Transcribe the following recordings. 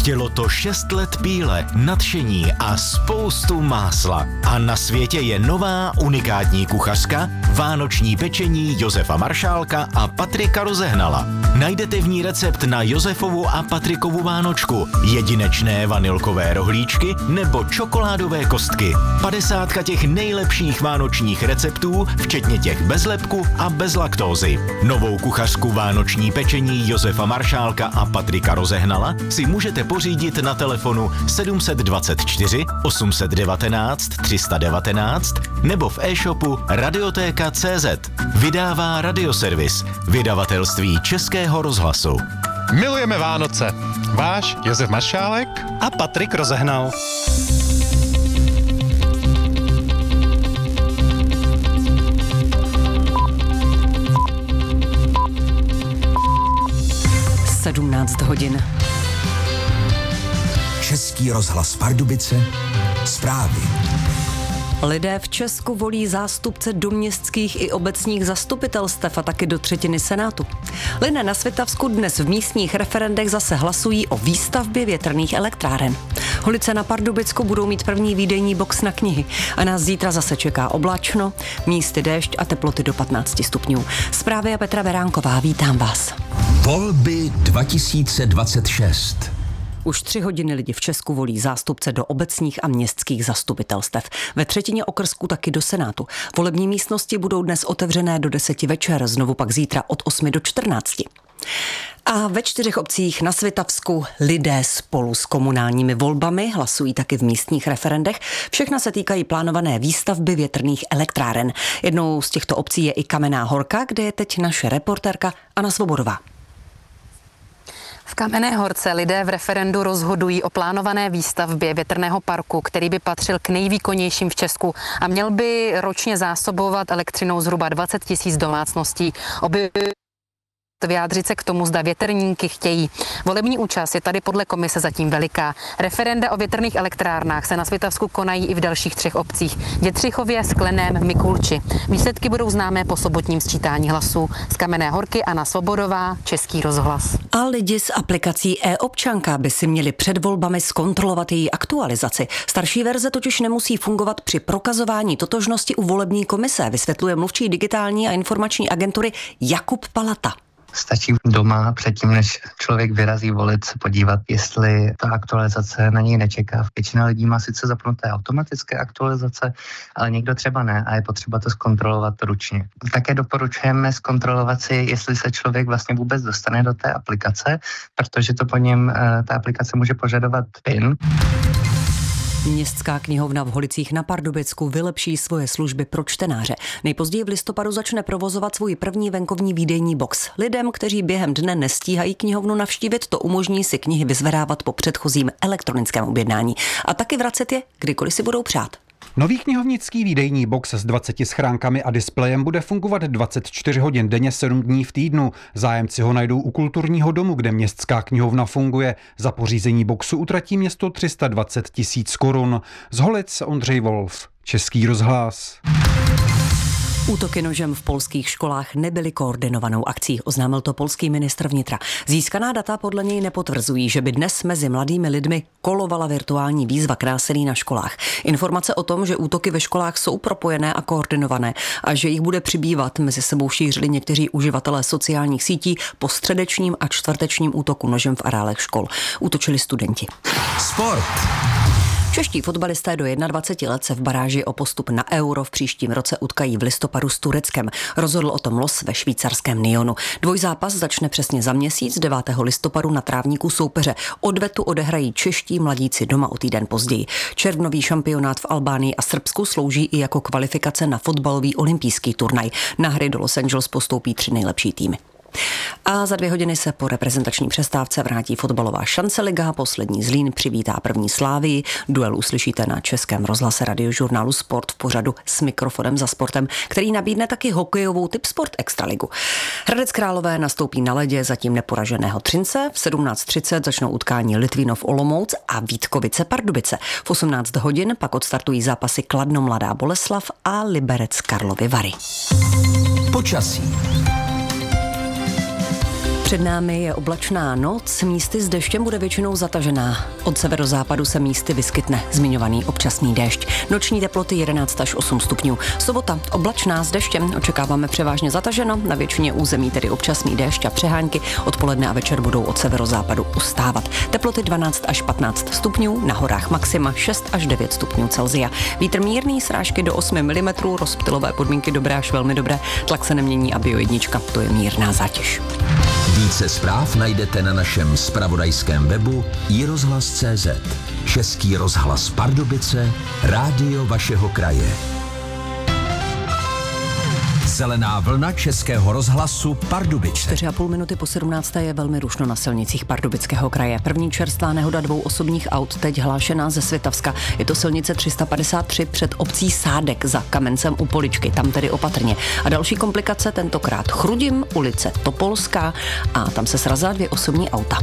Chtělo to 6 let píle, nadšení a spoustu másla. A na světě je nová unikátní kuchařka, vánoční pečení Josefa Maršálka a Patrika Rozehnala. Najdete v ní recept na Josefovu a Patrikovu vánočku, jedinečné vanilkové rohlíčky nebo čokoládové kostky. 50 těch nejlepších vánočních receptů, včetně těch bez lepku a bez laktózy. Novou kuchařku vánoční pečení Josefa Maršálka a Patrika Rozehnala si můžete pořídit na telefonu 724 819 319 nebo v e-shopu radiotéka.cz. Vydává Radioservis, vydavatelství Českého rozhlasu. Milujeme Vánoce. Váš Josef Maršálek a Patrik Rozehnal. hodin. Český rozhlas Pardubice, zprávy. Lidé v Česku volí zástupce do městských i obecních zastupitelstev a taky do třetiny Senátu. Lidé na Svitavsku dnes v místních referendech zase hlasují o výstavbě větrných elektráren. Holice na Pardubicku budou mít první výdejní box na knihy a nás zítra zase čeká oblačno, místy déšť a teploty do 15 stupňů. Zprávy a Petra Veránková, vítám vás. Volby 2026. Už 3 hodiny lidi v Česku volí zástupce do obecních a městských zastupitelstev. Ve třetině okrsků taky do Senátu. Volební místnosti budou dnes otevřené do 10 večer, znovu pak zítra od 8 do 14. A ve 4 obcích na Svitavsku lidé spolu s komunálními volbami hlasují taky v místních referendech. Všechna se týkají plánované výstavby větrných elektráren. Jednou z těchto obcí je i Kamenná Horka, kde je teď naše reportérka Anna Svobodová. V Kamenné Horce lidé v referendu rozhodují o plánované výstavbě větrného parku, který by patřil k nejvýkonnějším v Česku a měl by ročně zásobovat elektřinou zhruba 20 000 domácností. Vyjádřit se k tomu, zda větrníky chtějí. Volební účast je tady podle komise zatím veliká. Referenda o větrných elektrárnách se na Svitavsku konají i v dalších 3 obcích. Dětřichově, Skleném, Mikulči. Výsledky budou známé po sobotním sčítání hlasů. Z Kamenné Horky Anna Svobodová, Český rozhlas. A lidi s aplikací e-občanka by si měli před volbami zkontrolovat její aktualizaci. Starší verze totiž nemusí fungovat při prokazování totožnosti u volební komise, vysvětluje mluvčí digitální a informační agentury Jakub Palata. Stačí doma předtím, než člověk vyrazí volit, se podívat, jestli ta aktualizace na něj nečeká. Většina lidí má sice zapnuté automatické aktualizace, ale někdo třeba ne a je potřeba to zkontrolovat ručně. Také doporučujeme zkontrolovat si, jestli se člověk vlastně vůbec dostane do té aplikace, protože to po něm ta aplikace může požadovat PIN. Městská knihovna v Holicích na Pardubicku vylepší svoje služby pro čtenáře. Nejpozději v listopadu začne provozovat svůj první venkovní výdejní box. Lidem, kteří během dne nestíhají knihovnu navštívit, to umožní si knihy vyzvedávat po předchozím elektronickém objednání a taky vracet je, kdykoliv si budou přát. Nový knihovnický výdejní box s 20 schránkami a displejem bude fungovat 24 hodin denně 7 dní v týdnu. Zájemci ho najdou u kulturního domu, kde městská knihovna funguje. Za pořízení boxu utratí město 320 000 korun. Z Holic Ondřej Wolf, Český rozhlas. Útoky nožem v polských školách nebyly koordinovanou akcí, oznámil to polský ministr vnitra. Získaná data podle něj nepotvrzují, že by dnes mezi mladými lidmi kolovala virtuální výzva k násilí na školách. Informace o tom, že útoky ve školách jsou propojené a koordinované a že jich bude přibývat, mezi sebou šířili někteří uživatelé sociálních sítí po středečním a čtvrtečním útoku nožem v areálech škol. Útočili studenti. Sport. Čeští fotbalisté do 21 let se v baráži o postup na Euro v příštím roce utkají v listopadu s Tureckem. Rozhodl o tom los ve švýcarském Nyonu. Dvojzápas začne přesně za měsíc, 9. listopadu na trávníku soupeře. Odvetu odehrají čeští mladíci doma o týden později. Červnový šampionát v Albánii a Srbsku slouží i jako kvalifikace na fotbalový olympijský turnaj. Na hry do Los Angeles postoupí 3 nejlepší týmy. A za 2 hodiny se po reprezentační přestávce vrátí fotbalová Šanceliga. Poslední Zlín přivítá první Slávii. Duel uslyšíte na Českém rozhlase Radiožurnálu Sport v pořadu S mikrofonem za sportem, který nabídne taky hokejovou Tipsport Extraligu. Hradec Králové nastoupí na ledě zatím neporaženého Třince. V 17:30 začnou utkání Litvínov Olomouc a Vítkovice Pardubice. V 18 hodin pak odstartují zápasy Kladno Mladá Boleslav a Liberec Karlovy Vary. Počasí. Před námi je oblačná noc, místy s deštěm bude většinou zatažená. Od severozápadu se místy vyskytne zmiňovaný občasný déšť. Noční teploty 11 až 8 stupňů. Sobota oblačná s deštěm, očekáváme převážně zataženo, na většině území tedy občasný déšť a přehánky. Odpoledne a večer budou od severozápadu ustávat. Teploty 12 až 15 stupňů, na horách maxima 6 až 9 stupňů Celsia. Vítr mírný, srážky do 8 mm, rozptylové podmínky dobré až velmi dobré, tlak se nemění a Bio1, to je mírná zátěž. Více zpráv najdete na našem zpravodajském webu iRozhlas.cz. Český rozhlas Pardubice, rádio vašeho kraje. Zelená vlna Českého rozhlasu Pardubice. 4,5 minuty po 17. je velmi rušno na silnicích Pardubického kraje. První čerstvá nehoda 2 osobních aut teď hlášená ze Svitavska. Je to silnice 353 před obcí Sádek za Kamencem u Poličky, tam tedy opatrně. A další komplikace tentokrát Chrudim, ulice Topolská a tam se srazila 2 osobní auta.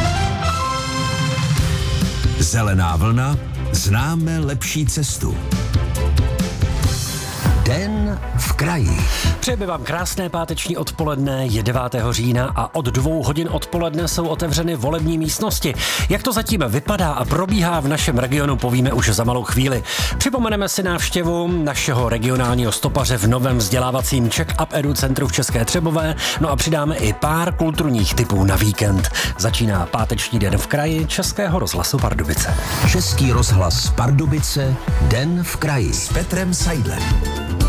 Zelená vlna, známe lepší cestu. Den v kraji. Přejeme vám krásné páteční odpoledne, je 9. října a od 2 hodin odpoledne jsou otevřeny volební místnosti. Jak to zatím vypadá a probíhá v našem regionu, povíme už za malou chvíli. Připomeneme si návštěvu našeho regionálního stopaře v novém vzdělávacím Check-up Edu centru v České Třebové, no a přidáme i pár kulturních tipů na víkend. Začíná páteční den v kraji Českého rozhlasu Pardubice. Český rozhlas Pardubice, Den v kraji s Petrem Seidlem.